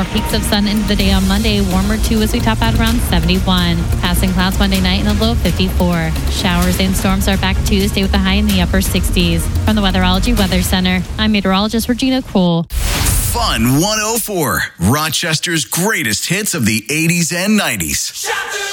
peaks of sun into the day on Monday. Warmer too as we top out around 71. Passing clouds Monday night in the low 54. Showers and storms are back Tuesday with a high in the upper 60s. From the Weatherology Weather Center, I'm meteorologist Regina Cole. Fun 104, Rochester's greatest hits of the 80s and 90s.